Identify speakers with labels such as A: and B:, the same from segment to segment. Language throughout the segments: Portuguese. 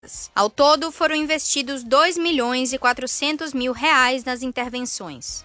A: Ao todo, foram investidos R$2.400.000 nas intervenções.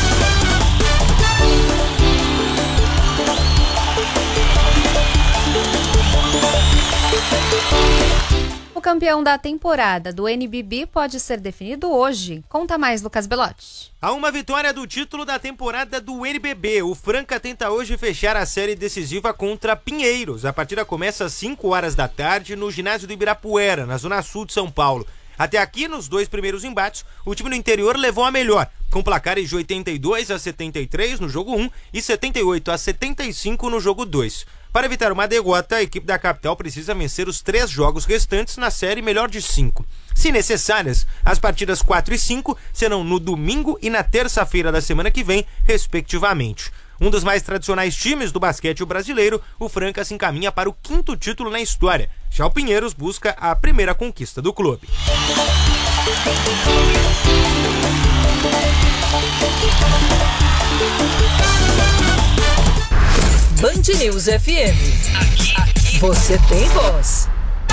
B: O campeão da temporada do NBB pode ser definido hoje. Conta mais, Lucas Belotti.
C: Há uma vitória do título da temporada do NBB. O Franca tenta hoje fechar a série decisiva contra Pinheiros. A partida começa às 5 horas da tarde no ginásio do Ibirapuera, na zona sul de São Paulo. Até aqui, nos dois primeiros embates, o time do interior levou a melhor, com placares de 82-73 no jogo 1 e 78-75 no jogo 2. Para evitar uma derrota, a equipe da capital precisa vencer os 3 jogos restantes na série melhor de 5. Se necessárias, as partidas 4 e 5 serão no domingo e na terça-feira da semana que vem, respectivamente. Um dos mais tradicionais times do basquete brasileiro, o Franca se encaminha para o 5º título na história. Já o Pinheiros busca a primeira conquista do clube.
D: Band News FM. Aqui você tem voz.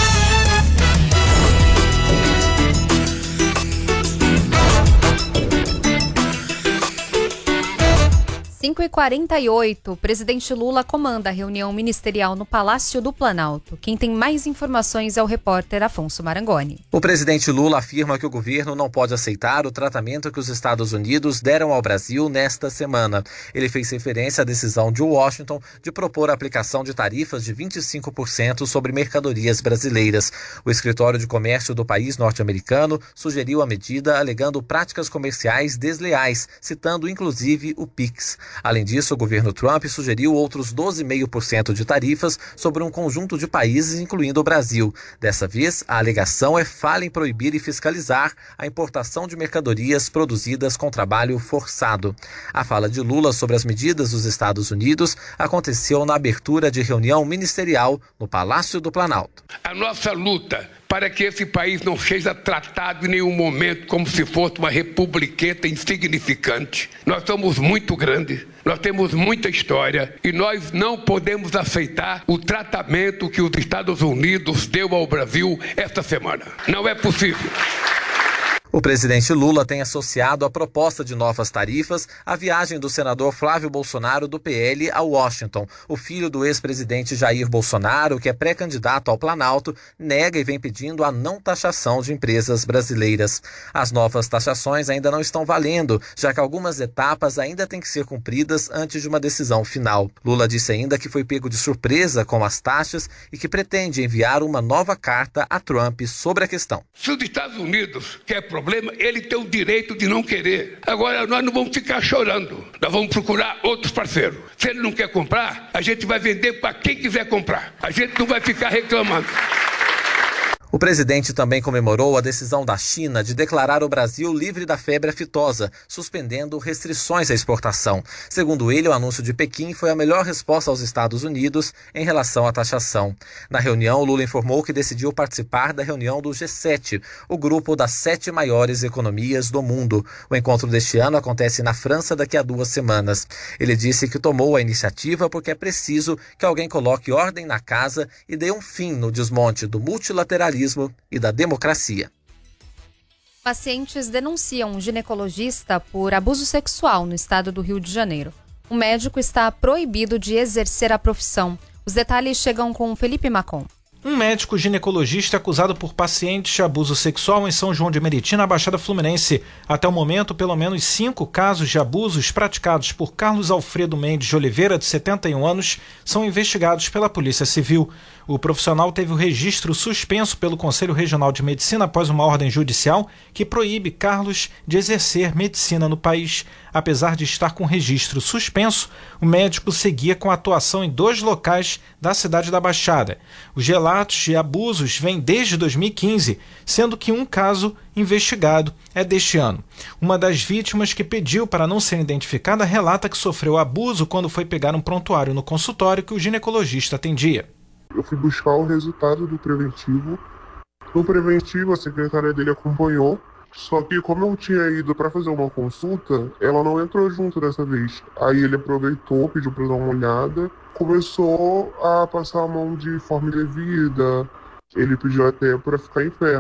B: 5h48, o presidente Lula comanda a reunião ministerial no Palácio do Planalto. Quem tem mais informações é o repórter Afonso Marangoni.
E: O presidente Lula afirma que o governo não pode aceitar o tratamento que os Estados Unidos deram ao Brasil nesta semana. Ele fez referência à decisão de Washington de propor a aplicação de tarifas de 25% sobre mercadorias brasileiras. O escritório de comércio do país norte-americano sugeriu a medida alegando práticas comerciais desleais, citando inclusive o PIX. Além disso, o governo Trump sugeriu outros 12,5% de tarifas sobre um conjunto de países, incluindo o Brasil. Dessa vez, a alegação é falha em proibir e fiscalizar a importação de mercadorias produzidas com trabalho forçado. A fala de Lula sobre as medidas dos Estados Unidos aconteceu na abertura de reunião ministerial no Palácio do Planalto.
F: A nossa luta para que esse país não seja tratado em nenhum momento como se fosse uma republiqueta insignificante. Nós somos muito grandes, nós temos muita história e nós não podemos aceitar o tratamento que os Estados Unidos deu ao Brasil esta semana. Não é possível.
E: O presidente Lula tem associado a proposta de novas tarifas à viagem do senador Flávio Bolsonaro do PL a Washington. O filho do ex-presidente Jair Bolsonaro, que é pré-candidato ao Planalto, nega e vem pedindo a não taxação de empresas brasileiras. As novas taxações ainda não estão valendo, já que algumas etapas ainda têm que ser cumpridas antes de uma decisão final. Lula disse ainda que foi pego de surpresa com as taxas e que pretende enviar uma nova carta a Trump sobre a questão.
F: Se os Estados Unidos querem problema, ele tem o direito de não querer. Agora, nós não vamos ficar chorando. Nós vamos procurar outros parceiros. Se ele não quer comprar, a gente vai vender para quem quiser comprar. A gente não vai ficar reclamando.
E: O presidente também comemorou a decisão da China de declarar o Brasil livre da febre aftosa, suspendendo restrições à exportação. Segundo ele, o anúncio de Pequim foi a melhor resposta aos Estados Unidos em relação à taxação. Na reunião, Lula informou que decidiu participar da reunião do G7, o grupo das 7 maiores economias do mundo. O encontro deste ano acontece na França daqui a 2 semanas. Ele disse que tomou a iniciativa porque é preciso que alguém coloque ordem na casa e dê um fim no desmonte do multilateralismo e da democracia.
B: Pacientes denunciam um ginecologista por abuso sexual no estado do Rio de Janeiro. O médico está proibido de exercer a profissão. Os detalhes chegam com Felipe Macon.
G: Um médico ginecologista acusado por pacientes de abuso sexual em São João de Meriti, na Baixada Fluminense. Até o momento, pelo menos 5 casos de abusos praticados por Carlos Alfredo Mendes de Oliveira, de 71 anos, são investigados pela Polícia Civil. O profissional teve o registro suspenso pelo Conselho Regional de Medicina após uma ordem judicial que proíbe Carlos de exercer medicina no país. Apesar de estar com o registro suspenso, o médico seguia com atuação em 2 locais da cidade da Baixada. Os relatos de abusos vêm desde 2015, sendo que um caso investigado é deste ano. Uma das vítimas, que pediu para não ser identificada, relata que sofreu abuso quando foi pegar um prontuário no consultório que o ginecologista atendia.
H: Eu fui buscar o resultado do preventivo. No preventivo, a secretária dele acompanhou. Só que como eu tinha ido para fazer uma consulta, ela não entrou junto dessa vez. Aí ele aproveitou, pediu para dar uma olhada, começou a passar a mão de forma indevida, Ele pediu até para ficar em pé.